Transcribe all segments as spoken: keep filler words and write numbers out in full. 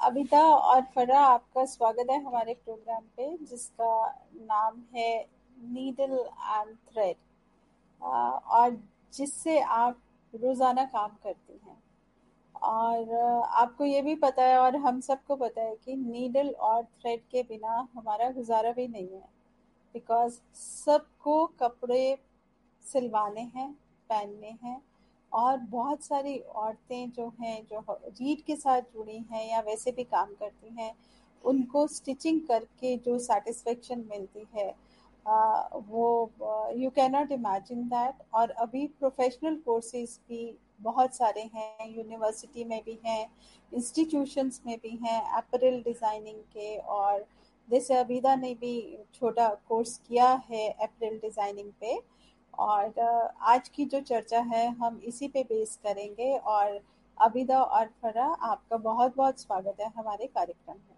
अबिता और फरा, आपका स्वागत है हमारे प्रोग्राम पे जिसका नाम है नीडल एंड थ्रेड, और जिससे आप रोज़ाना काम करती हैं। और अ, आपको ये भी पता है और हम सबको पता है कि नीडल और थ्रेड के बिना हमारा गुजारा भी नहीं है। बिकॉज सबको कपड़े सिलवाने हैं, पहनने हैं। और बहुत सारी औरतें जो हैं, जो रीड के साथ जुड़ी हैं या वैसे भी काम करती हैं, उनको स्टिचिंग करके जो सेटिस्फेक्शन मिलती है, आ, वो you can not imagine that. और अभी प्रोफेशनल कोर्सेज भी बहुत सारे हैं, यूनिवर्सिटी में भी हैं, इंस्टीट्यूशंस में भी हैं अपरेल डिज़ाइनिंग के। और जैसे अबीदा ने भी छोटा कोर्स किया है अपरेल डिज़ाइनिंग पे। और अ, आज की जो चर्चा है हम इसी पे बेस करेंगे। और अबिदा और फरा, आपका बहुत बहुत स्वागत है हमारे कार्यक्रम में।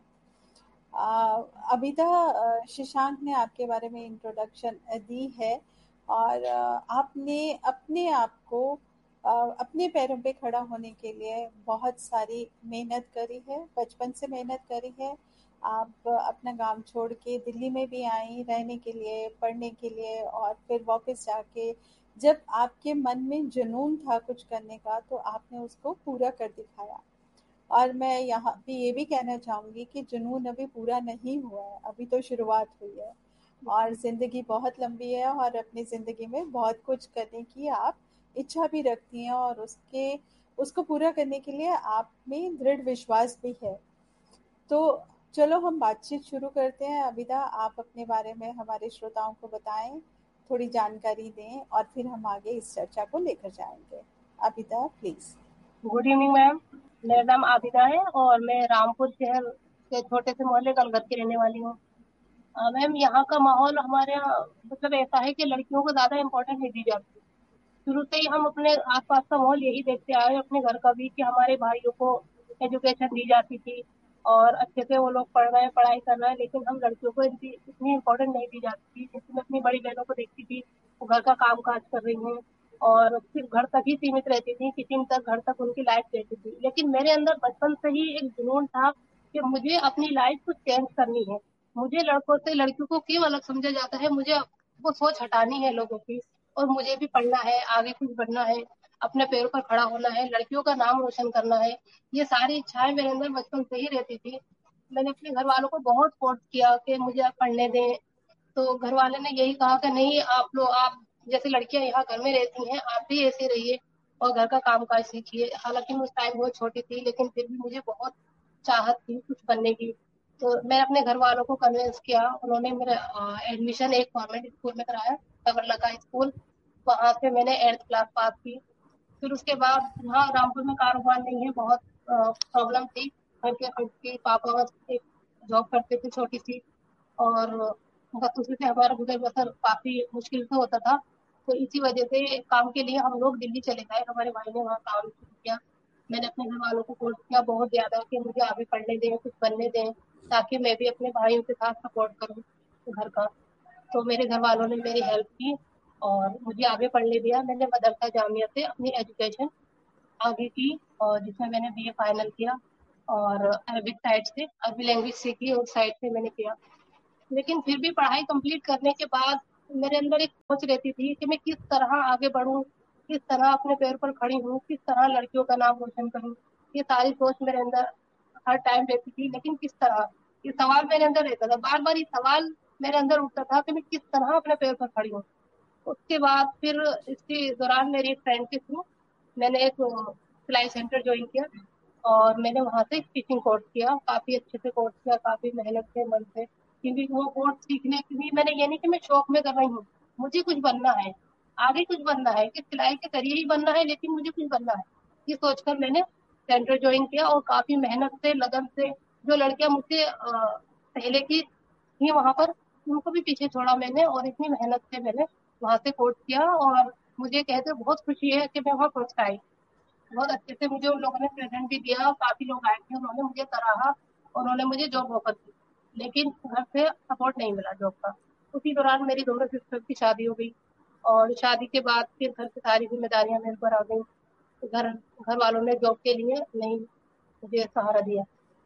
अ, अबिदा, अ, शशांक ने आपके बारे में इंट्रोडक्शन दी है। और अ, आपने अपने आप को अ, अपने पैरों पे खड़ा होने के लिए बहुत सारी मेहनत करी है, बचपन से मेहनत करी है। आप अपना गांव छोड़ के दिल्ली में भी आई रहने के लिए, पढ़ने के लिए, और फिर वापस जाके जब आपके मन में जुनून था कुछ करने का तो आपने उसको पूरा कर दिखाया। और मैं यहाँ पे ये भी कहना चाहूंगी कि जुनून अभी पूरा नहीं हुआ है, अभी तो शुरुआत हुई है। और जिंदगी बहुत लंबी है और अपनी जिंदगी में बहुत कुछ करने की आप इच्छा भी रखती हैं, और उसके उसको पूरा करने के लिए आप में दृढ़ विश्वास भी है। तो चलो हम बातचीत शुरू करते हैं। अबिदा, आप अपने बारे में हमारे श्रोताओं को बताएं, थोड़ी जानकारी दें, और फिर हम आगे इस चर्चा को लेकर जाएंगे। Abida, please. Good evening ma'am. मेरा नाम आबिदा है और मैं रामपुर शहर के छोटे से मोहल्ले कलगत की रहने वाली हूँ। अ, मैम, यहाँ का माहौल हमारे यहाँ मतलब ऐसा है कि लड़कियों को ज्यादा इम्पोर्टेंस नहीं दी जाती। शुरू से ही हम अपने आसपास का माहौल यही देखते आए हैं, अपने घर का भी, कि हमारे भाइयों को एजुकेशन दी जाती थी और अच्छे से वो लोग पढ़ रहे हैं, पढ़ाई कर रहे हैं, लेकिन हम लड़कियों को इतनी इतनी इम्पोर्टेंस नहीं दी जाती थी। जैसे मैं अपनी बड़ी बहनों को देखती थी, वो घर का काम काज कर रही हैं और सिर्फ घर तक ही सीमित रहती थी, किचन तक, घर तक उनकी लाइफ रहती थी। लेकिन मेरे अंदर बचपन से ही एक जुनून था कि मुझे अपनी लाइफ को चेंज करनी है। मुझे लड़कों से लड़कियों को क्यों अलग समझा जाता है, मुझे वो सोच हटानी है लोगों की। और मुझे भी पढ़ना है, आगे कुछ बनना है, अपने पैरों पर खड़ा होना है, लड़कियों का नाम रोशन करना है। ये सारी इच्छाएं मेरे अंदर बचपन से ही रहती थी। मैंने अपने घर वालों को बहुत फोर्स किया कि मुझे आप पढ़ने दें। तो घर वाले ने यही कहा कि नहीं, आप लोग, आप जैसे लड़कियां यहाँ घर में रहती हैं, आप भी ऐसे रहिए और घर का काम काज सीखिए। हालांकि मैं उस टाइम बहुत छोटी थी, लेकिन फिर भी मुझे बहुत चाहत थी कुछ बनने की। तो मैं अपने घर वालों को कन्विंस किया। उन्होंने मेरा एडमिशन एक गवर्नमेंट स्कूल में कराया, तवरलका स्कूल। वहां से मैंने एट्थ क्लास पास की। फिर उसके बाद यहाँ रामपुर में कारोबार नहीं है, बहुत प्रॉब्लम थी। घर के उनके पापा बस एक जॉब करते थे छोटी सी, और बस उसी से हमारा गुजर बसर काफी मुश्किल से होता था। तो इसी वजह से काम के लिए हम लोग दिल्ली चले गए, हमारे भाई ने वहाँ काम शुरू किया। मैंने अपने घर वालों को फोर्स किया बहुत ज्यादा कि मुझे आगे पढ़ने दें, कुछ बनने दें, ताकि मैं भी अपने भाइयों के साथ सपोर्ट करूँ घर का। तो मेरे घर वालों ने मेरी हेल्प की और मुझे आगे पढ़ने दिया। मैंने मदरसा जामिया से अपनी एजुकेशन आगे की, और जिसमें मैंने बीए फाइनल किया। और अरबिक साइड से अरबी लैंग्वेज सीखी, उस साइड से मैंने किया। लेकिन फिर भी पढ़ाई कंप्लीट करने के बाद मेरे अंदर एक सोच रहती थी कि मैं किस तरह आगे बढ़ूं, किस तरह अपने पैर पर खड़ी हूँ, किस तरह लड़कियों का नाम रोशन करूं। ये सारी सोच मेरे अंदर हर टाइम रहती थी, लेकिन किस तरह, ये सवाल मेरे अंदर रहता था। बार बार ये सवाल मेरे अंदर उठता था कि मैं किस तरह अपने पैर पर खड़ी हूँ। उसके बाद फिर इसके दौरान मेरी एक फ्रेंड के थ्रू मैंने एक सिलाई सेंटर ज्वाइन किया और मैंने वहां से स्टिचिंग कोर्स किया। काफी अच्छे से कोर्स किया, काफी मेहनत से, मन से, क्योंकि वो कोर्स सीखने के लिए मैंने, ये नहीं कि मैं शौक में कर रही हूँ, मुझे कुछ बनना है, आगे कुछ बनना है, कि सिलाई के जरिए ही बनना है, लेकिन मुझे कुछ बनना है। ये सोचकर मैंने सेंटर ज्वाइन किया और काफी मेहनत से, लगन से, जो लड़कियां मुझसे अ, पहले की थी वहां पर, उनको भी पीछे छोड़ा मैंने, और इतनी मेहनत से मैंने वहां से कोर्स किया। और मुझे कहते बहुत खुशी है कि मैं वहाँ फर्स्ट आई। बहुत अच्छे से मुझे उन लोगों ने प्रेजेंट भी दिया, काफी लोग आए थे, उन्होंने मुझे सराहा, उन्होंने मुझे जॉब ऑफर दी। लेकिन घर से सपोर्ट नहीं मिला जॉब का। उसी दौरान मेरी दोनों सिस्टर की शादी हो गई, और शादी के बाद फिर घर की सारी जिम्मेदारियां मेरे पर आ गई। घर घर वालों ने जॉब के लिए नहीं मुझे सहारा दिया।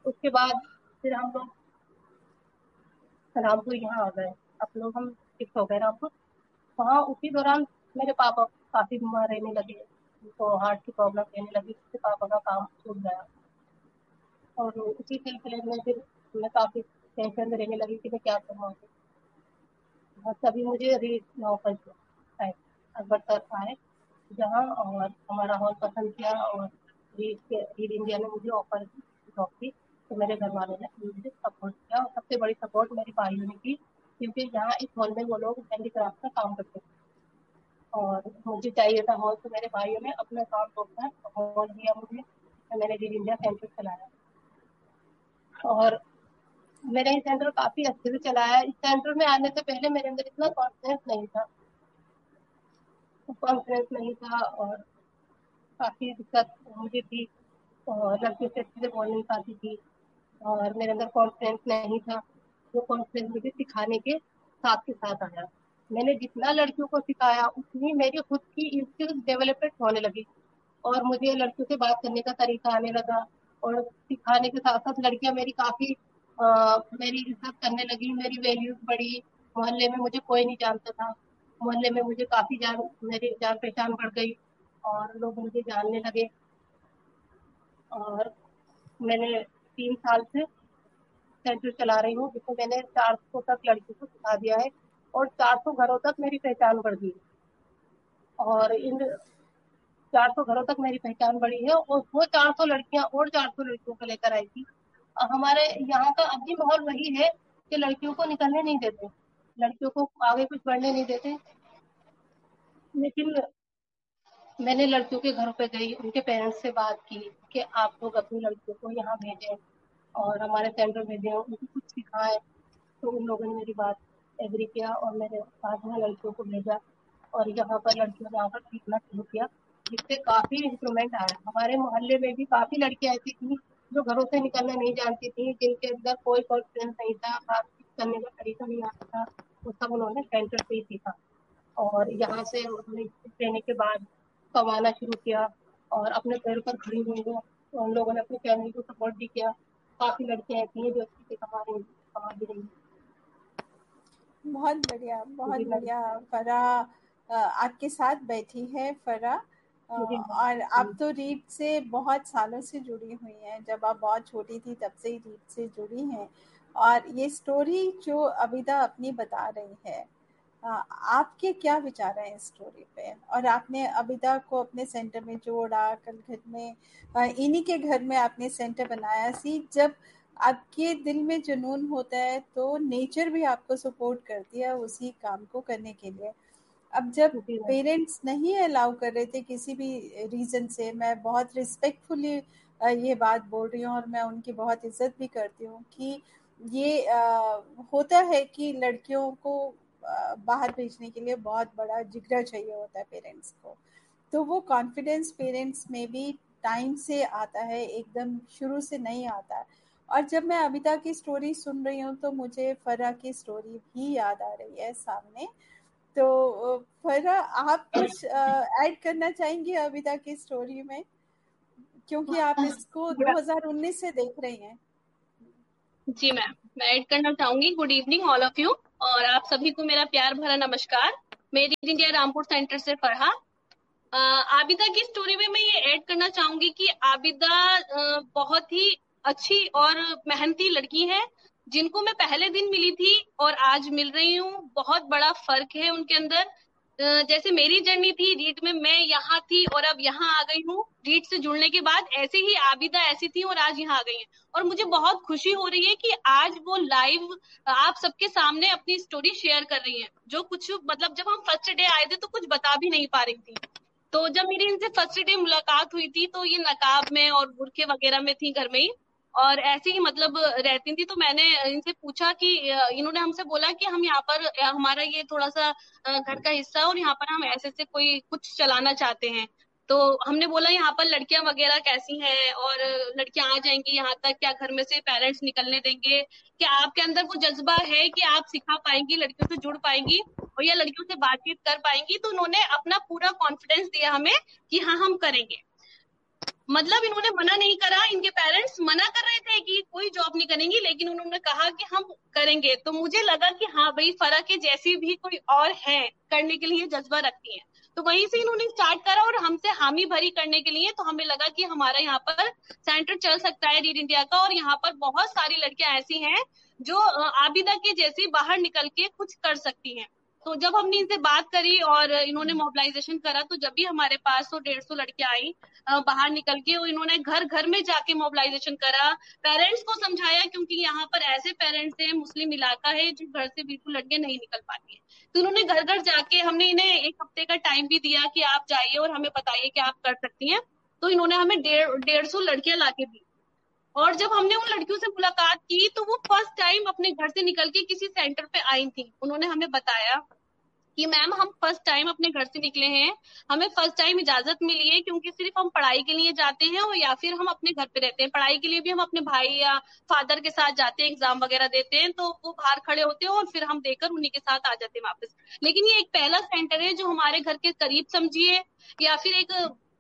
उसके बाद फिर हम लोग रामपुर यहाँ आ गए। अब लोग हम शिफ्ट हो गए रामपुर। वहाँ उसी दौरान मेरे पापा काफी बीमार रहने लगे, उनको हार्ट की प्रॉब्लम रहने लगी, जिससे पापा का काम छूट गया। और उसी सिलसिले में फिर मैं काफी टेंशन में रहने लगी कि मैं क्या करूँ आगे। और तभी मुझे रीड ऑफर किया अकबर सर आए जहाँ, और हमारा हॉल पसंद किया, और रीड के रीड इंडिया ने मुझे ऑफर की जॉब की। तो मेरे घर वालों ने मुझे सपोर्ट किया, और सबसे बड़ी सपोर्ट मेरे भाइयों ने की, क्योंकि यहाँ इस हॉल में वो लोग हैंडीक्राफ्ट का काम करते थे और मुझे चाहिए था हॉल। तो मेरे भाइयों ने अपना काम छोड़कर हॉल दिया मुझे। मैंने रीड इंडिया सेंटर चलाया, और मेरा ये सेंटर काफी अच्छे से चला है। इस सेंटर में आने से पहले मेरे अंदर इतना कॉन्फिडेंस नहीं था, कॉन्फिडेंस नहीं था और काफी दिक्कत मुझे थी, और लड़कियों से अच्छे से बोल नहीं पाती थी, और मेरे अंदर कॉन्फिडेंस नहीं था। वो कॉन्फिडेंस मुझे सिखाने के साथ के साथ आया। मैंने जितना लड़कियों को सिखाया उतनी मेरी खुद की स्किल्स डेवलपमेंट होने लगी, और मुझे लड़कियों से बात करने का तरीका आने लगा, और सिखाने के साथ साथ लड़कियां मेरी काफी आ, मेरी इज्जत करने लगी, मेरी वैल्यूज बढ़ी। मोहल्ले में मुझे कोई नहीं जानता था, मोहल्ले में मुझे काफी जान मेरी जान पहचान बढ़ गई, और लोग मुझे जानने लगे। और मैंने तीन साल से सेंटर चला रही हूँ, जिसमें मैंने चार सौ तक लड़कियों को सिखा दिया है, और चार सौ घरों तक मेरी पहचान बढ़ गई। और इन चार सौ घरों तक मेरी पहचान बढ़ी है, और वो चार सौ लड़कियां और चार सौ लड़कियों को लेकर आई थी। हमारे यहाँ का अब भी माहौल वही है कि लड़कियों को निकलने नहीं देते, लड़कियों को आगे कुछ बढ़ने नहीं देते। लेकिन मैंने लड़कियों के घरों पे गई, उनके पेरेंट्स से बात की कि आप लोग अपनी लड़कियों को यहाँ भेजें और हमारे सेंटर भेजें, उनको कुछ सिखाएं। तो उन लोगों ने मेरी बात एग्री किया, और मेरे साथ में लड़कियों को भेजा, और यहाँ पर लड़कियों ने आकर सीखना शुरू किया, जिससे काफी इंप्रूवमेंट आया। हमारे मोहल्ले में भी काफी लड़कियां ऐसी थी जो घरों से निकलना नहीं जानती थी, जिनके अंदर कोई कॉन्फिडेंस नहीं था, बातचीत करने का तरीका नहीं आता था। वो सब उन्होंने सेंटर से ही सीखा, और यहाँ से उन्होंने लेने के बाद कमाना शुरू किया, और अपने पैर पर खड़ी हुई हैं। तो उन लोगों ने अपनी फैमिली को सपोर्ट भी किया। काफी लड़कियां ऐसी हैं जो अच्छे से कमा रही कमा भी रही हैं। बहुत बढ़िया, बहुत जी मैम। बढ़िया। फराह अ, आपके साथ बैठी है फराह, अ, जी मैम। और जी आप तो रीड से बहुत सालों से जुड़ी हुई हैं। जब आप बहुत छोटी थी तब से ही रीड से जुड़ी हैं, और ये स्टोरी जो अबिदा अपनी बता रही है, अ, आपके क्या विचार हैं इस स्टोरी पे? और आपने अबिदा को अपने सेंटर में जोड़ा, कल घर में अ, इन्हीं के घर में आपने सेंटर बनाया। सी जब आपके दिल में जुनून होता है तो नेचर भी आपको सपोर्ट करती है उसी काम को करने के लिए। अब जब जी मैम। पेरेंट्स नहीं अलाउ कर रहे थे किसी भी रीज़न से, मैं बहुत रिस्पेक्टफुली ये बात बोल रही हूँ, और मैं उनकी बहुत इज्जत भी करती हूँ कि ये अ, होता है कि लड़कियों को अ, बाहर भेजने के लिए बहुत बड़ा जिगरा चाहिए होता है पेरेंट्स को। तो वो कॉन्फिडेंस पेरेंट्स में भी टाइम से आता है, एकदम शुरू से नहीं आता है। और जब मैं अबिता की स्टोरी सुन रही हूँ तो मुझे फरा की स्टोरी भी याद आ रही है सामने। तो फरा, आप कुछ ऐड करना चाहेंगे अबिता की स्टोरी में, क्योंकि आप इसको गुड दो हज़ार उन्नीस से देख रही हैं। जी मैम, मैं ऐड करना चाहूंगी। Good evening all of you, और आप सभी को मेरा प्यार भरा नमस्कार। मेरी इंडिया रामपुर सेंटर से फरहा। अ, आबिदा की स्टोरी में मैं ये ऐड करना चाहूंगी कि आबिदा अ, बहुत ही अच्छी और मेहनती लड़की है, जिनको मैं पहले दिन मिली थी और आज मिल रही हूँ। बहुत बड़ा फर्क है उनके अंदर। अ, जैसे मेरी जर्नी थी रीड में, मैं यहाँ थी और अब यहाँ आ गई हूँ रीड से जुड़ने के बाद, ऐसे ही आबिदा ऐसी थी और आज यहाँ आ गई है। और मुझे बहुत खुशी हो रही है कि आज वो लाइव आप सबके सामने अपनी स्टोरी शेयर कर रही हैं। जो कुछ मतलब जब हम फर्स्ट डे आए थे तो कुछ बता भी नहीं पा रही थी। तो जब मेरी इनसे फर्स्ट डे मुलाकात हुई थी तो ये नकाब में और बुरखे वगैरह में थी घर में ही, और ऐसे ही मतलब रहती थी। तो मैंने इनसे पूछा कि इन्होंने हमसे बोला कि हम यहाँ पर, हमारा ये थोड़ा सा घर का हिस्सा है और यहाँ पर हम ऐसे से कोई कुछ चलाना चाहते हैं। तो हमने बोला यहाँ पर लड़कियां वगैरह कैसी हैं, और लड़कियां आ जाएंगी यहाँ तक क्या, घर में से पेरेंट्स निकलने देंगे क्या, आपके अंदर वो जज्बा है कि आप सिखा पाएंगी, लड़कियों से जुड़ पाएंगी और या लड़कियों से बातचीत कर पाएंगी। तो उन्होंने अपना पूरा कॉन्फिडेंस दिया हमें कि हाँ हम करेंगे। मतलब इन्होंने मना नहीं करा, इनके पेरेंट्स मना कर रहे थे कि कोई जॉब नहीं करेंगी, लेकिन उन्होंने कहा कि हम करेंगे। तो मुझे लगा कि हाँ भाई, फरा के जैसी भी कोई और है करने के लिए जज्बा रखती है। तो वहीं से इन्होंने स्टार्ट करा और हमसे हामी भरी करने के लिए। तो हमें लगा कि हमारा यहाँ पर सेंटर चल सकता है रीड इंडिया का, और यहाँ पर बहुत सारी लड़कियां ऐसी हैं जो आबिदा के जैसे बाहर निकल के कुछ कर सकती हैं। तो जब हमने इनसे बात करी और इन्होंने मोबिलाइजेशन करा, तो जब भी हमारे पास सौ डेढ़ सौ लड़कियां आई बाहर निकल के, और इन्होंने घर घर में जाके मोबिलाइजेशन करा, पेरेंट्स को समझाया, क्योंकि यहाँ पर ऐसे पेरेंट्स हैं, मुस्लिम इलाका है, जो घर से बिल्कुल लड़कियां नहीं निकल पाती है। तो उन्होंने घर घर जाके, हमने इन्हें एक हफ्ते का टाइम भी दिया कि आप जाइए और हमें बताइए कि आप कर सकती हैं। तो इन्होंने हमें डेढ़ डेढ़ सौ लड़कियां लाके दी। और जब हमने उन लड़कियों से मुलाकात की, तो वो फर्स्ट टाइम अपने घर से निकल के किसी सेंटर पे आई थी। उन्होंने हमें बताया कि मैम, हम फर्स्ट टाइम अपने घर से निकले हैं, हमें फर्स्ट टाइम इजाजत मिली है, क्योंकि सिर्फ हम पढ़ाई के लिए जाते हैं और या फिर हम अपने घर पे रहते हैं। पढ़ाई के लिए भी हम अपने भाई या फादर के साथ जाते हैं, एग्जाम वगैरह देते हैं, तो वो बाहर खड़े होते हैं और फिर हम देकर उन्हीं के साथ आ जाते हैं वापस। लेकिन ये एक पहला सेंटर है जो हमारे घर के करीब समझिए, या फिर एक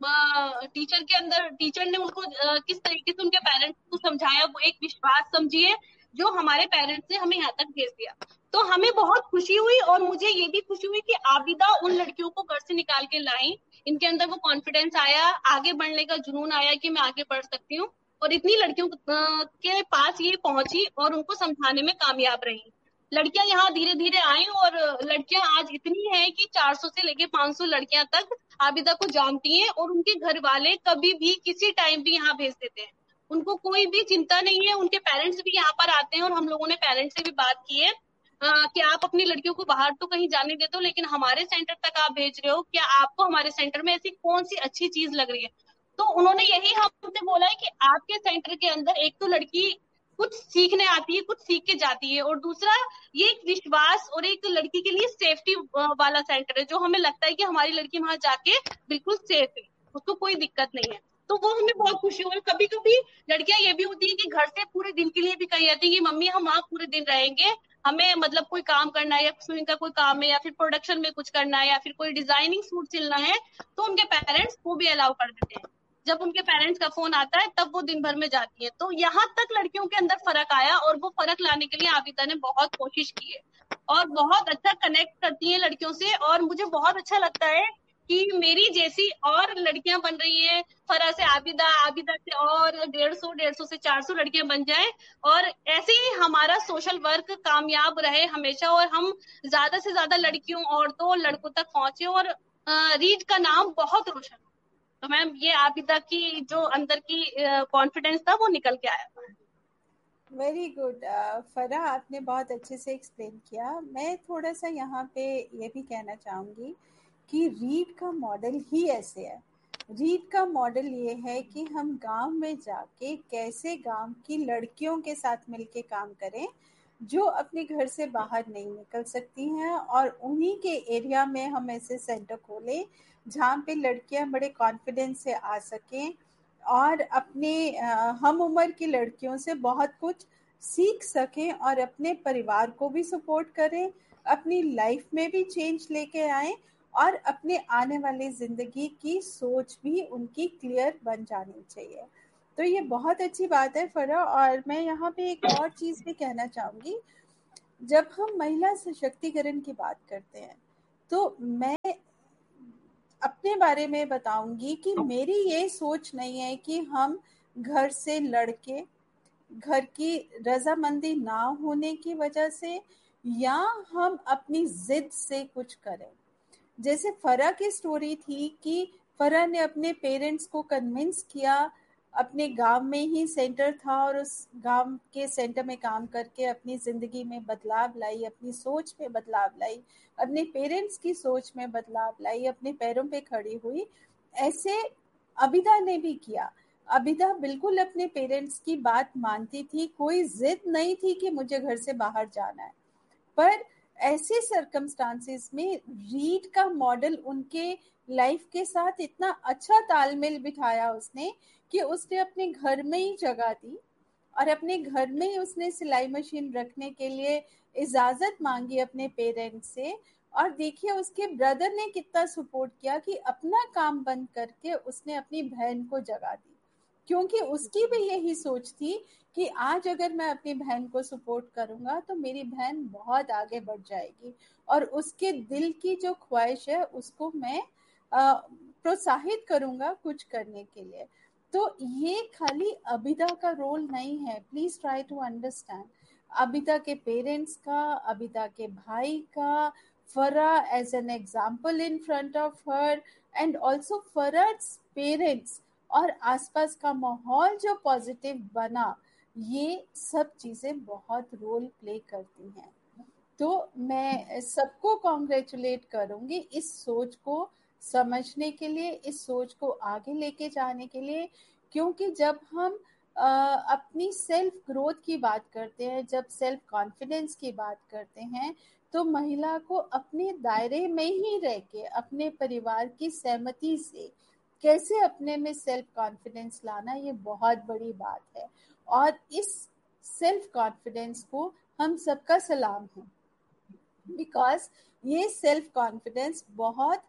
टीचर के अंदर, टीचर ने उनको किस तरीके से उनके पेरेंट्स को समझाया, वो एक विश्वास समझिए, जो हमारे पेरेंट्स ने हमें यहाँ तक भेज दिया। तो हमें बहुत खुशी हुई, और मुझे ये भी खुशी हुई कि आबिदा उन लड़कियों को घर से निकाल के लाई। इनके अंदर वो कॉन्फिडेंस आया, आगे बढ़ने का जुनून आया कि मैं आगे बढ़ सकती हूँ, और इतनी लड़कियों के पास ये पहुंची और उनको समझाने में कामयाब रही। लड़कियां यहाँ धीरे धीरे आई, और लड़कियां आज इतनी हैं कि चार सौ से लेके पांच सौ लड़कियां तक आबिदा को जानती हैं, और उनके घर वाले कभी भी किसी टाइम भी यहाँ भेज देते हैं। उनको कोई भी चिंता नहीं है। उनके पेरेंट्स भी यहाँ पर आते हैं, और हम लोगों ने पेरेंट्स से भी बात की है कि आप अपनी लड़कियों को बाहर तो कहीं जाने देते हो, लेकिन हमारे सेंटर तक आप भेज रहे हो, क्या आपको हमारे सेंटर में ऐसी कौन सी अच्छी चीज लग रही है? तो उन्होंने यही हमसे बोला है कि आपके सेंटर के अंदर एक तो लड़की कुछ सीखने आती है, कुछ सीख के जाती है, और दूसरा ये एक विश्वास और एक लड़की के लिए सेफ्टी वाला सेंटर है, जो हमें लगता है कि हमारी लड़की वहां जाके बिल्कुल सेफ है, उसको कोई दिक्कत नहीं है। तो वो हमें बहुत खुशी हुई। कभी कभी लड़कियां ये भी होती है कि घर से पूरे दिन के लिए भी कही जाती है कि मम्मी हम वहां पूरे दिन रहेंगे, हमें मतलब कोई काम करना है, या स्विमिंग का कोई काम है, या फिर प्रोडक्शन में कुछ करना है, या फिर कोई डिजाइनिंग सूट सिलना है, तो उनके पेरेंट्स वो भी अलाउ कर देते हैं। जब उनके पेरेंट्स का फोन आता है तब वो दिन भर में जाती है। तो यहाँ तक लड़कियों के अंदर फर्क आया, और वो फर्क लाने के लिए आबिदा ने बहुत कोशिश की है, और बहुत अच्छा कनेक्ट करती है लड़कियों से। और मुझे बहुत अच्छा लगता है कि मेरी जैसी और लड़कियां बन रही है, फरा से आबिदा, आबिदा से और डेढ़ सौ डेढ़ सौ से चार सौ लड़कियां बन जाए, और ऐसे ही हमारा सोशल वर्क कामयाब रहे हमेशा, और हम ज्यादा से ज्यादा लड़कियों, औरतों और लड़कों तक पहुंचे, और रीड का नाम बहुत रोशन हो। तो मैम, ये आबिदा की जो अंदर की कॉन्फिडेंस था वो निकल के आया। वेरी गुड फरा, आपने बहुत अच्छे से एक्सप्लेन किया। मैं थोड़ा सा यहाँ पे ये भी कहना चाहूँगी कि रीड का मॉडल ही ऐसे है। रीड का मॉडल ये है कि हम गांव में जाके कैसे गांव की लड़कियों के साथ मिलके काम करें, जो अपने घर से बाहर नहीं निकल सकती हैं, और उन्हीं के एरिया में हम ऐसे सेंटर खोलें जहाँ पे लड़कियां बड़े कॉन्फिडेंस से आ सकें, और अपने हम उम्र की लड़कियों से बहुत कुछ सीख सकें, और अपने परिवार को भी सपोर्ट करें, अपनी लाइफ में भी चेंज लेके आए, और अपने आने वाली जिंदगी की सोच भी उनकी क्लियर बन जानी चाहिए। तो ये बहुत अच्छी बात है फरा। और मैं यहाँ पे एक और चीज भी कहना चाहूंगी, जब हम महिला सशक्तिकरण की बात करते हैं, तो मैं अपने बारे में बताऊंगी कि मेरी ये सोच नहीं है कि हम घर से लड़के, घर की रजामंदी ना होने की वजह से, या हम अपनी जिद से कुछ करें। जैसे फरा की स्टोरी थी कि फरा ने अपने पेरेंट्स को कन्विंस किया, अपने गांव में ही सेंटर था, और उस गांव के सेंटर में काम करके अपनी जिंदगी में बदलाव लाई, अपनी सोच में बदलाव लाई, अपने पेरेंट्स की सोच में बदलाव लाई, अपने पैरों पे खड़ी हुई। ऐसे अबिदा ने भी किया। अबिदा बिल्कुल अपने पेरेंट्स की बात मानती थी, कोई जिद नहीं थी कि मुझे घर से बाहर जाना है। पर ऐसे सर्कमस्टांसेस में रीड का मॉडल उनके लाइफ के साथ इतना अच्छा तालमेल बिठाया उसने, कि उसने अपने घर में ही जगह दी, और अपने घर में ही उसने सिलाई मशीन रखने के लिए इजाजत मांगी अपने पेरेंट्स से। और देखिए उसके ब्रदर ने कितना सपोर्ट किया कि अपना काम बंद करके उसने अपनी बहन को जगह दी। क्योंकि उसकी भी यही सोच थी कि आज अगर मैं अपनी बहन को सपोर्ट करूंगा तो मेरी बहन बहुत आगे बढ़ जाएगी, और उसके दिल की जो ख्वाहिश है उसको मैं प्रोत्साहित करूंगा कुछ करने के लिए। तो ये खाली अबिदा का रोल नहीं है, please try to understand. Abida के पेरेंट्स का, अबिदा के भाई का, फरा as an example in front of her, and also फरा's parents और आसपास का माहौल जो पॉजिटिव बना, ये सब चीजें बहुत रोल प्ले करती हैं। तो मैं सबको कॉन्ग्रेचुलेट करूंगी इस सोच को समझने के लिए, इस सोच को आगे लेके जाने के लिए, क्योंकि जब हम आ, अपनी सेल्फ ग्रोथ की बात करते हैं, जब सेल्फ कॉन्फिडेंस की बात करते हैं, तो महिला को अपने दायरे में ही रह के, अपने परिवार की सहमति से कैसे अपने में सेल्फ कॉन्फिडेंस लाना, ये बहुत बड़ी बात है। और इस सेल्फ कॉन्फिडेंस को हम सबका सलाम है, बिकॉज ये सेल्फ कॉन्फिडेंस बहुत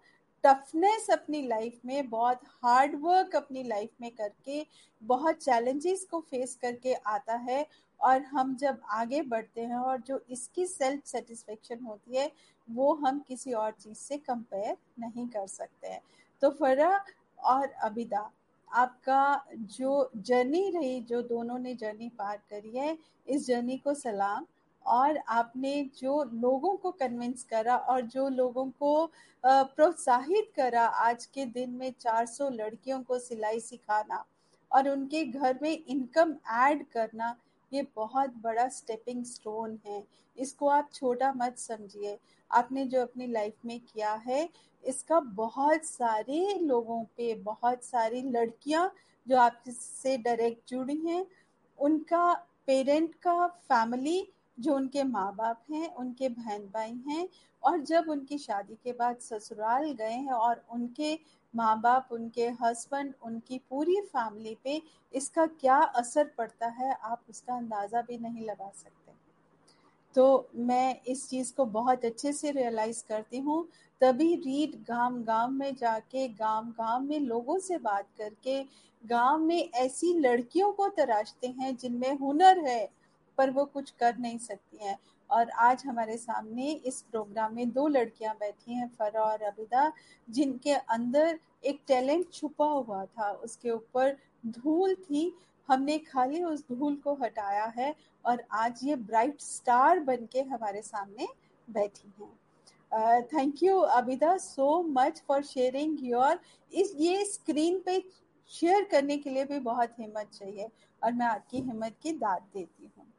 टफनेस अपनी लाइफ में, बहुत हार्ड वर्क अपनी लाइफ में करके, बहुत चैलेंजेस को फेस करके आता है। और हम जब आगे बढ़ते हैं और जो इसकी सेल्फ सेटिस्फेक्शन होती है वो हम किसी और चीज से कंपेयर नहीं कर सकते हैं। तो फरा और अबिदा, आपका जो जर्नी रही, जो दोनों ने जर्नी पार करी है, इस जर्नी को सलाम। और आपने जो लोगों को कन्विंस करा और जो लोगों को प्रोत्साहित करा आज के दिन में चार सौ लड़कियों को सिलाई सिखाना और उनके घर में इनकम ऐड करना, ये बहुत बड़ा स्टेपिंग स्टोन है। इसको आप छोटा मत समझिए। आपने जो अपनी लाइफ में किया है इसका बहुत सारे लोगों पे, बहुत सारी लड़कियां जो आपसे डायरेक्ट जुड़ी हैं, उनका पेरेंट का फैमिली जो उनके माँ बाप हैं, उनके बहन भाई हैं, और जब उनकी शादी के बाद ससुराल गए हैं और उनके माँ बाप, उनके हस्बैंड, उनकी पूरी फैमिली पे इसका क्या असर पड़ता है आप उसका अंदाजा भी नहीं लगा सकते। तो मैं इस चीज को बहुत अच्छे से रियलाइज करती हूँ। तभी रीड गांव गांव में जाके, गांव गांव में लोगों से बात करके, गांव में ऐसी लड़कियों को तराशते हैं जिनमें हुनर है पर वो कुछ कर नहीं सकती हैं। और आज हमारे सामने इस प्रोग्राम में दो लड़कियां बैठी हैं, फरा और अबिदा, जिनके अंदर एक टैलेंट छुपा हुआ था, उसके ऊपर धूल थी, हमने खाली उस धूल को हटाया है और आज ये ब्राइट स्टार बनके हमारे सामने बैठी हैं। Thank you Abida so much for sharing your, इस ये स्क्रीन पे शेयर करने के लिए भी बहुत हिम्मत चाहिए और मैं आपकी हिम्मत की दाद देती हूँ।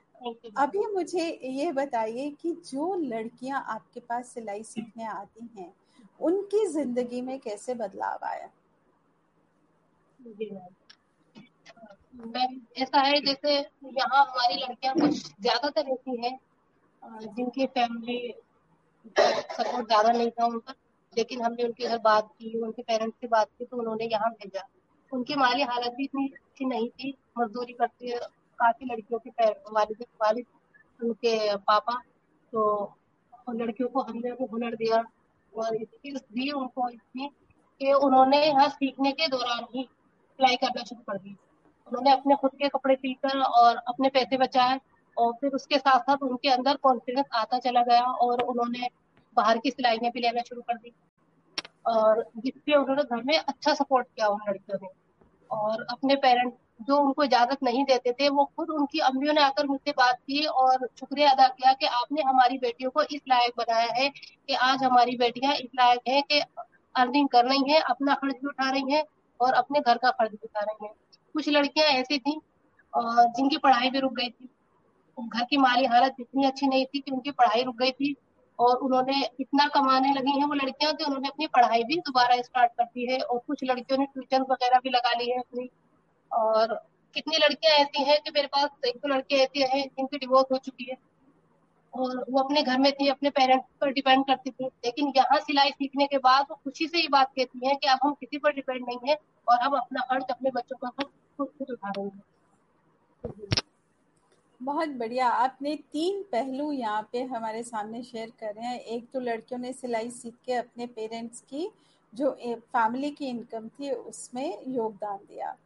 अभी मुझे ये बताइए कि जो लड़कियां आपके पास सिलाई सीखने आती हैं उनकी जिंदगी में कैसे बदलाव आया? जी मैम, ऐसा है जैसे यहाँ हमारी लड़कियां कुछ ज्यादातर ऐसी हैं जिनकी फैमिली सपोर्ट ज्यादा नहीं था उनका, लेकिन हमने उनके घर बात की, उनके पेरेंट्स से बात की तो उन्होंने यहाँ भेजा। उनकी माली हालत भी इतनी अच्छी नहीं थी, मजदूरी करती है काफी लड़कियों के वालिद वालिद उनके पापा, तो लड़कियों को हमने वो हुनर दिया और स्किल्स दी उनको इतनी कि उन्होंने यहाँ सीखने के दौरान ही सिलाई करना शुरू कर दी। उन्होंने अपने खुद के कपड़े सिलकर और अपने पैसे बचाए और फिर उसके साथ साथ उनके अंदर कॉन्फिडेंस आता चला गया और उन्होंने बाहर की सिलाइयाँ भी लेना शुरू कर दी और जिससे उन्होंने घर में अच्छा सपोर्ट किया उन लड़कियों ने। और अपने पेरेंट्स जो उनको इजाजत नहीं देते थे वो खुद उनकी अम्मियों ने आकर मुझसे बात की और शुक्रिया अदा किया कि आपने हमारी बेटियों को इस लायक बनाया है कि आज हमारी बेटियां इस लायक है कि अर्निंग कर रही हैं, अपना खर्च भी उठा रही हैं और अपने घर का खर्च भी उठा रही हैं। कुछ लड़कियां ऐसी थी जिनकी पढ़ाई भी रुक गई थी, घर की माली हालत इतनी अच्छी नहीं थी कि उनकी पढ़ाई रुक गई थी और उन्होंने इतना कमाने लगी हैं वो लड़कियां कि उन्होंने अपनी पढ़ाई भी दोबारा स्टार्ट कर दी है और कुछ लड़कियों ने ट्यूशन वगैरह भी लगा ली है अपनी। और कितनी लड़कियां ऐसी हैं कि मेरे पास एक दो लड़कियां ऐसी हैं जिनकी डिवोर्स हो चुकी है और वो अपने घर में थी, अपने पेरेंट्स पर डिपेंड करती थी, लेकिन यहाँ सिलाई सीखने के बाद वो खुशी से ये बात कहती हैं कि अब हम किसी पर डिपेंड नहीं है और हम अपना खर्च अपने बच्चों का खर्च खुद खुद उठा रहे हैं। बहुत बढ़िया, आपने तीन पहलू यहाँ पे हमारे सामने शेयर कर रहे हैं। एक तो लड़कियों ने सिलाई सीख के अपने पेरेंट्स की जो फैमिली की इनकम थी उसमें योगदान दिया।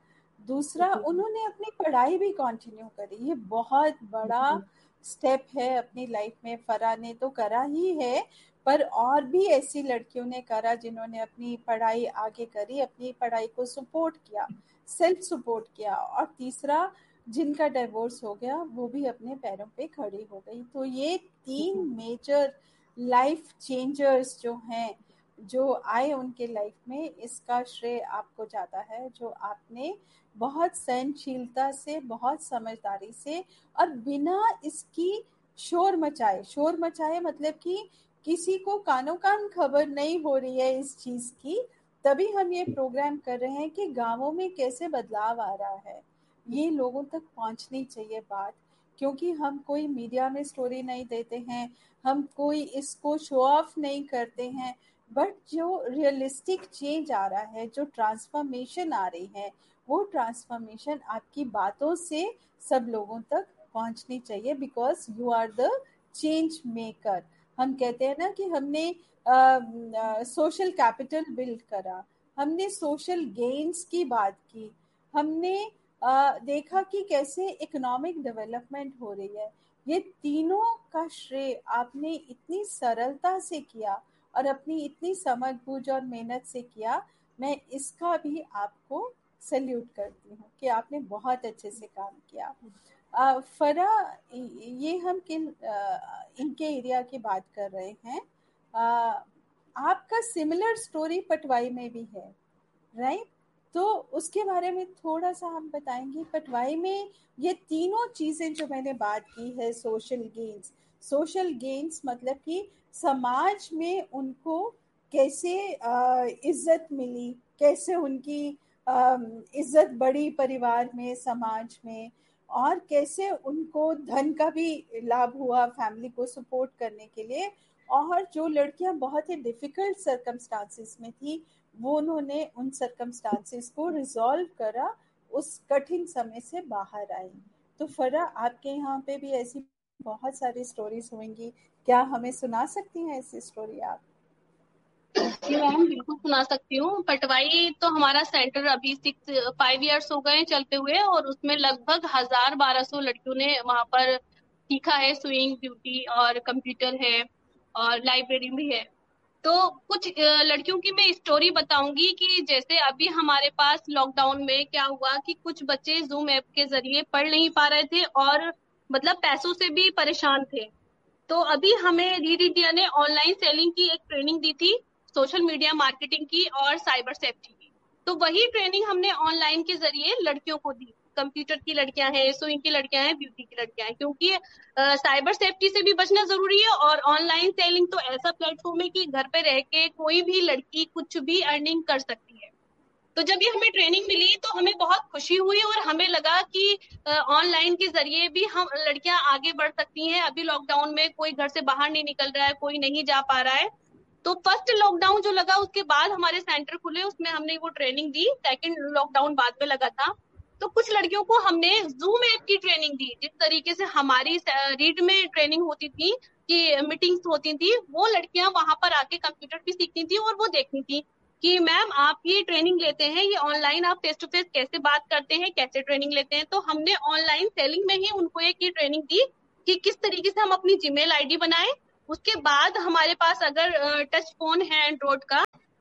दूसरा जी उन्होंने अपनी पढ़ाई भी कंटिन्यू करी। ये बहुत बड़ा जी स्टेप है अपनी लाइफ में। फराह ने तो करा ही है, पर और भी ऐसी लड़कियों ने करा जिन्होंने अपनी पढ़ाई आगे करी, अपनी पढ़ाई को सपोर्ट किया, सेल्फ सपोर्ट किया। और तीसरा, जिनका डिवोर्स हो गया वो भी अपने पैरों पे खड़ी हो गई। तो ये तीन जी मेजर लाइफ चेंजर्स जो हैं, जो आए उनके लाइफ में, इसका श्रेय आपको जाता है, जो आपने बहुत सहनशीलता से, बहुत समझदारी से और बिना इसकी शोर मचाए, शोर मचाए मतलब कि किसी को कानों कान खबर नहीं हो रही है इस चीज की, तभी हम ये प्रोग्राम कर रहे हैं कि गांवों में कैसे बदलाव आ रहा है, ये लोगों तक पहुंचनी चाहिए बात। क्योंकि हम कोई मीडिया में स्टोरी नहीं देते हैं, हम कोई इसको शो ऑफ नहीं करते हैं, बट जो रियलिस्टिक चेंज आ रहा है, जो ट्रांसफॉर्मेशन आ रही है, वो ट्रांसफॉर्मेशन आपकी बातों से सब लोगों तक पहुंचनी चाहिए, because you are the change maker. हम कहते हैं ना कि हमने सोशल कैपिटल बिल्ड करा, हमने सोशल गेन्स की बात की, हमने uh, देखा कि कैसे इकोनॉमिक डेवलपमेंट हो रही है। ये तीनों का श्रेय आपने इतनी सरलता से किया और अपनी इतनी समझ बूझ और मेहनत से किया। मैं इसका भी आपको सल्यूट करती हूँ कि आपने बहुत अच्छे से काम किया। आ, फरा, ये हम किन आ, इनके एरिया की बात कर रहे हैं। आ, आपका सिमिलर स्टोरी पटवाई में भी है, राइट? तो उसके बारे में थोड़ा सा हम बताएंगे। पटवाई में ये तीनों चीजें जो मैंने बात की है, सोशल गेन्स, सोशल गेन्स मतलब कि समाज में उनको कैसे इज्जत मिली, कैसे उनकी इज्जत बढ़ी परिवार में, समाज में, और कैसे उनको धन का भी लाभ हुआ फैमिली को सपोर्ट करने के लिए। और जो लड़कियां बहुत ही डिफिकल्ट सर्कमस्टांसिस में थी, वो उन्होंने उन सर्कमस्टांसिस को रिजॉल्व करा, उस कठिन समय से बाहर आई। तो फरा, आपके यहाँ पे भी ऐसी बहुत सारी स्टोरीज होंगी, क्या हमें सुना सकती हैं ऐसी स्टोरी आप? जी मैम, बिल्कुल सुना सकती हूँ। पटवाई तो हमारा सेंटर अभी सिक्स फाइव इयर्स हो गए चलते हुए, और उसमें लगभग हजार बारह सौ लड़कियों ने वहां पर सीखा है। स्विंग, ब्यूटी और कंप्यूटर है और लाइब्रेरी भी है। तो कुछ लड़कियों की मैं स्टोरी बताऊंगी कि जैसे अभी हमारे पास लॉकडाउन में क्या हुआ कि कुछ बच्चे जूम ऐप के जरिए पढ़ नहीं पा रहे थे और मतलब पैसों से भी परेशान थे। तो अभी हमें रीड इंडिया ने ऑनलाइन सेलिंग की एक ट्रेनिंग दी थी, सोशल मीडिया मार्केटिंग की और साइबर सेफ्टी की। तो वही ट्रेनिंग हमने ऑनलाइन के जरिए लड़कियों को दी। कंप्यूटर की लड़कियां हैं, स्विंग की लड़कियां हैं, ब्यूटी की लड़कियां हैं, क्योंकि साइबर सेफ्टी से भी बचना जरूरी है। और ऑनलाइन सेलिंग तो ऐसा प्लेटफॉर्म है कि घर पे रह के कोई भी लड़की कुछ भी अर्निंग कर सकती है। तो जब ये हमें ट्रेनिंग मिली तो हमें बहुत खुशी हुई और हमें लगा कि ऑनलाइन के जरिए भी हम लड़कियां आगे बढ़ सकती हैं। अभी लॉकडाउन में कोई घर से बाहर नहीं निकल रहा है, कोई नहीं जा पा रहा है। तो फर्स्ट लॉकडाउन जो लगा उसके बाद हमारे सेंटर खुले, उसमें हमने वो ट्रेनिंग दी। सेकंड लॉकडाउन बाद में लगा था, तो कुछ लड़कियों को हमने जूम ऐप की ट्रेनिंग दी। जिस तरीके से हमारी रीड में ट्रेनिंग होती थी कि मीटिंग्स होती थी, वो लड़कियां वहां पर आके कंप्यूटर भी सीखती थी और वो देखती थी कि मैम आप ये ट्रेनिंग लेते हैं, ये ऑनलाइन आप फेस टू फेस कैसे बात करते हैं, कैसे ट्रेनिंग लेते हैं। तो हमने ऑनलाइन सेलिंग में ही उनको एक ये ट्रेनिंग दी कि किस तरीके से हम अपनी जीमेल आईडी बनाएं। उसके बाद हमारे पास अगर टच फोन है एंड्रॉइड का,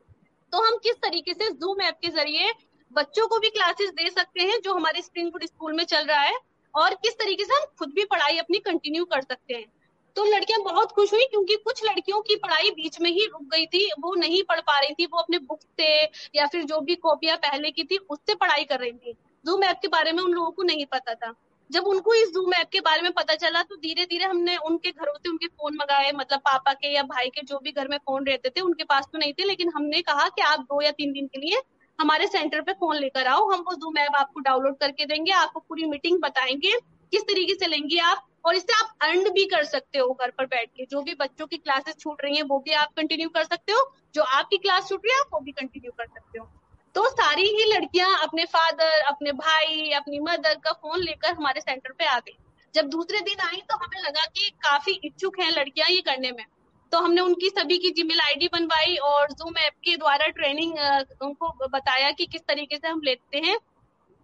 तो हम किस तरीके से जूम ऐप के जरिए बच्चों को भी क्लासेस दे सकते हैं जो हमारे स्प्रिंगवुड स्कूल में चल रहा है, और किस तरीके से हम खुद भी पढ़ाई अपनी कंटिन्यू कर सकते हैं। तो लड़कियां बहुत खुश हुई, क्योंकि कुछ लड़कियों की पढ़ाई बीच में ही रुक गई थी, वो नहीं पढ़ पा रही थी, वो अपने बुक से या फिर जो भी कॉपियां पहले की थी उससे पढ़ाई कर रही थी। जूम ऐप के बारे में उन लोगों को नहीं पता था। जब उनको इस जूम ऐप के बारे में पता चला तो धीरे धीरे हमने उनके घरों से उनके फोन मंगाए, मतलब पापा के या भाई के जो भी घर में फोन रहते थे, उनके पास तो नहीं थे, लेकिन हमने कहा कि आप दो या तीन दिन के लिए हमारे सेंटर पे फोन लेकर आओ, हम वो जूम ऐप आपको डाउनलोड करके देंगे, आपको पूरी मीटिंग बताएंगे किस तरीके से लेंगे आप, और इससे आप अर्न भी कर सकते हो घर पर बैठ के। जो भी बच्चों की क्लासेस छूट रही हैं वो भी आप कंटिन्यू कर सकते हो, जो आपकी क्लास छूट रही है आप वो भी कंटिन्यू कर सकते हो। तो सारी ही लड़कियां अपने फादर, अपने भाई, अपनी मदर का फोन लेकर हमारे सेंटर पे आ गई। जब दूसरे दिन आई तो हमें लगा कि काफी इच्छुक हैं लड़कियां ये करने में, तो हमने उनकी सभी की जीमेल आईडी बनवाई और जूम ऐप के द्वारा ट्रेनिंग उनको बताया कि किस तरीके से हम लेते हैं।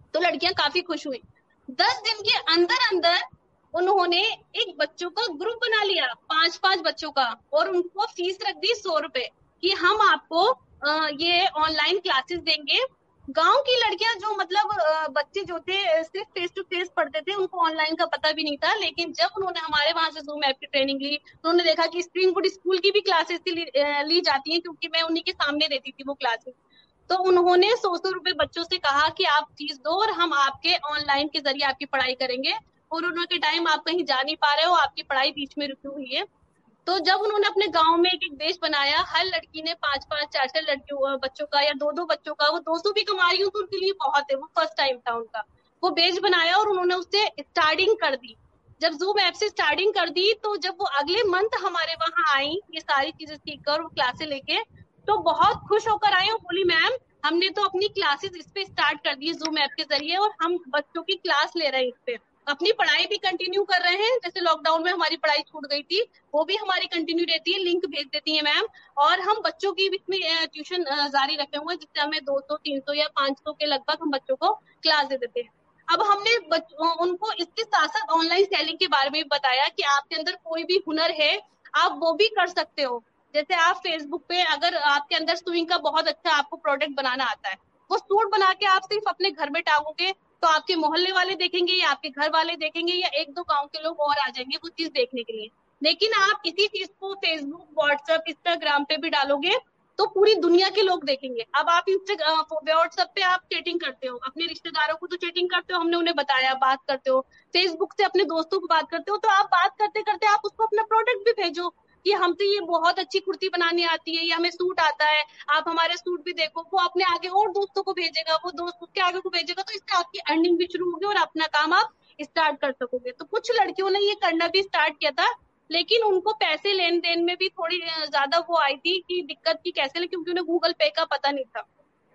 तो लड़कियां काफी खुश हुई। दस दिन के अंदर अंदर उन्होंने एक बच्चों का ग्रुप बना लिया, पांच पांच बच्चों का, और उनको फीस रख दी सौ रुपए कि हम आपको आ, ये ऑनलाइन क्लासेस देंगे। गांव की लड़कियां जो मतलब आ, बच्चे जो थे सिर्फ फेस टू फेस पढ़ते थे, उनको ऑनलाइन का पता भी नहीं था। लेकिन जब उन्होंने हमारे वहां से जूम ऐप की ट्रेनिंग ली तो उन्होंने देखा कि स्प्रिंग बोर्ड स्कूल की भी क्लासेस ली, ली जाती हैं, क्योंकि मैं उन्हीं के सामने देती थी वो क्लासेस। तो उन्होंने सौ सौ रुपए बच्चों से कहा कि आप फीस दो और हम आपके ऑनलाइन के जरिए आपकी पढ़ाई करेंगे। कोरोना के टाइम आप कहीं जा नहीं पा रहे हो, आपकी पढ़ाई बीच में रुकी हुई है। तो जब उन्होंने अपने गांव में एक एक बेच बनाया, हर लड़की ने पांच पांच चार चार लड़कियों बच्चों का या दो दो बच्चों का, वो दो सौ भी कमा रही हूँ तो उनके लिए बहुत है, वो फर्स्ट टाइम था उनका। वो बेच बनाया और उन्होंने उससे स्टार्टिंग कर दी। जब जूम ऐप से स्टार्टिंग कर दी तो जब वो अगले मंथ हमारे वहां आई ये सारी चीजें सीख कर, वो क्लासे लेके, तो बहुत खुश होकर आई और बोली मैम हमने तो अपनी क्लासेस इस पे स्टार्ट कर दी जूम ऐप के जरिए और हम बच्चों की क्लास ले रहे हैं इस पे, अपनी पढ़ाई भी कंटिन्यू कर रहे हैं। जैसे लॉकडाउन में हमारी पढ़ाई छूट गई थी, वो भी हमारी कंटिन्यू रहती है, लिंक भेज देती है मैम। और हम बच्चों की भी इसमें ट्यूशन जारी रखे हुए हैं, जिससे हमें दो सौ तीन सौ या पांच सौ के लगभग हम बच्चों को क्लास दे देते हैं। अब हमने उनको इसके साथ साथ ऑनलाइन सेलिंग के बारे में भी बताया कि आपके अंदर कोई भी हुनर है आप वो भी कर सकते हो। जैसे आप फेसबुक पे अगर आपके अंदर सुइंग का बहुत अच्छा आपको प्रोडक्ट बनाना आता है, वो सूट बना के आप सिर्फ अपने घर में टांगोगे तो आपके मोहल्ले वाले देखेंगे या आपके घर वाले देखेंगे या एक दो गांव के लोग और आ जाएंगे वो चीज देखने के लिए। लेकिन आप इसी चीज को फेसबुक, व्हाट्सएप, इंस्टाग्राम पे भी डालोगे तो पूरी दुनिया के लोग देखेंगे। अब आप व्हाट्सएप पे आप चैटिंग करते हो, अपने रिश्तेदारों को तो चैटिंग करते हो, हमने उन्हें बताया, बात करते हो। फेसबुक से अपने दोस्तों को बात करते हो, तो आप बात करते करते आप उसको अपना प्रोडक्ट भी भेजो कि हमसे ये बहुत अच्छी कुर्ती बनानी आती है, ये हमें सूट आता है, आप हमारे सूट भी देखो। वो अपने आगे और दोस्तों को भेजेगा, वो दोस्त उसके आगे को भेजेगा, तो इससे आपकी अर्निंग भी शुरू होगी और अपना काम आप स्टार्ट कर सकोगे। तो कुछ लड़कियों ने ये करना भी स्टार्ट किया था, लेकिन उनको पैसे लेन देन में भी थोड़ी ज्यादा वो आई थी कि दिक्कत की कैसे ले, क्योंकि उन्हें गूगल पे का पता नहीं था।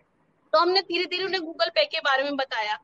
तो हमने धीरे धीरे उन्हें गूगल पे के बारे में बताया।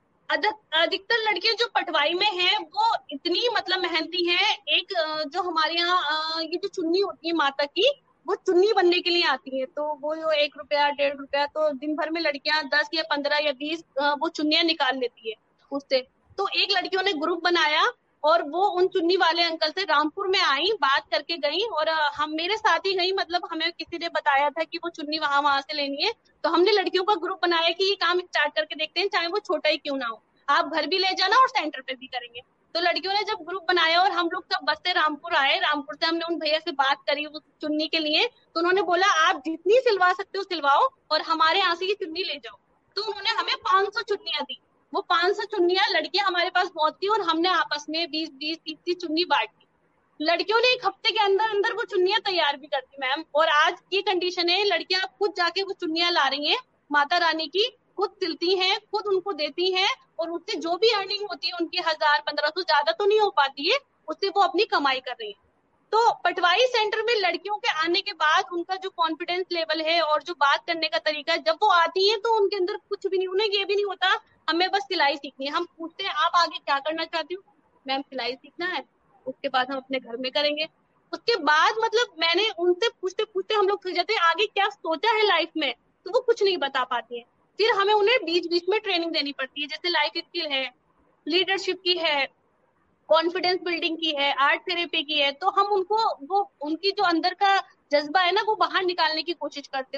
अधिकतर लड़कियां जो पटवाई में हैं वो इतनी मतलब मेहनती हैं। एक जो हमारे यहाँ ये जो चुन्नी होती है माता की, वो चुन्नी बनने के लिए आती है, तो वो जो एक रुपया डेढ़ रुपया, तो दिन भर में लड़कियां दस या पंद्रह या बीस वो चुन्नियां निकाल लेती है उससे। तो एक लड़कियों ने ग्रुप बनाया और वो उन चुन्नी वाले अंकल से रामपुर में आई, बात करके गई और हम मेरे साथ ही गई, मतलब हमें किसी ने बताया था कि वो चुन्नी वहां वहां से लेनी है। तो हमने लड़कियों का ग्रुप बनाया कि ये काम स्टार्ट करके देखते हैं, चाहे वो छोटा ही क्यों ना हो, आप घर भी ले जाना और सेंटर पे भी करेंगे। तो लड़कियों ने जब ग्रुप बनाया और हम लोग सब बस से रामपुर आए, रामपुर से हमने उन भैया से बात करी उस चुन्नी के लिए, तो उन्होंने बोला आप जितनी सिलवा सकते हो सिलवाओ और हमारे यहाँ से ये चुन्नी ले जाओ। तो उन्होंने हमें पांच सौ चुन्नियां दी। वो पांच सौ चुन्नियां लड़कियां हमारे पास बहुत थी और हमने आपस में बीस बीस तीस तीस चुन्नी बांट दी। लड़कियों ने एक हफ्ते के अंदर अंदर वो चुन्नियां तैयार भी कर दी मैम। और आज की कंडीशन है लड़कियां खुद जाके वो चुन्नियां ला रही हैं माता रानी की, खुद सिलती हैं, खुद उनको देती हैं और उससे जो भी अर्निंग होती है उनकी हजार पंद्रह सौ, ज्यादा तो नहीं हो पाती है, उससे वो अपनी कमाई कर रही है। तो पटवारी सेंटर में लड़कियों के आने के बाद उनका जो कॉन्फिडेंस लेवल है और जो बात करने का तरीका है, जब वो आती है तो उनके अंदर कुछ भी नहीं, उन्हें ये भी नहीं होता हमें बस सिलाई सीखनी है। हम पूछते हैं आप आगे क्या करना चाहती हो, मैम सिलाई सीखना है, उसके बाद हम अपने घर में करेंगे। उसके बाद मतलब मैंने उनसे पूछते पूछते हम लोग जाते हैं आगे क्या सोचा है लाइफ में, तो वो कुछ नहीं बता पाती है। फिर हमें उन्हें बीच बीच में ट्रेनिंग देनी पड़ती है, जैसे लाइफ स्किल है, लीडरशिप की है, कॉन्फिडेंस बिल्डिंग की है, आर्ट थेरेपी की है। तो हम उनको वो उनकी जो अंदर का जज्बा है ना वो बाहर निकालने की कोशिश करते हैं।